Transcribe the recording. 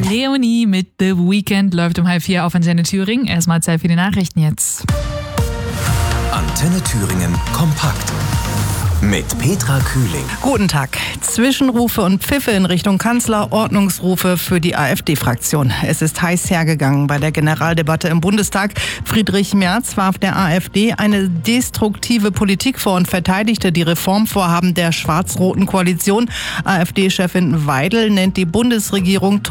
Leonie mit The Weeknd läuft um 3:30 auf Antenne Thüringen. Erstmal Zeit für die Nachrichten jetzt. Antenne Thüringen kompakt. Mit Petra Kühling. Guten Tag. Zwischenrufe und Pfiffe in Richtung Kanzler, Ordnungsrufe für die AfD-Fraktion. Es ist heiß hergegangen bei der Generaldebatte im Bundestag. Friedrich Merz warf der AfD eine destruktive Politik vor und verteidigte die Reformvorhaben der schwarz-roten Koalition. AfD-Chefin Weidel nennt die Bundesregierung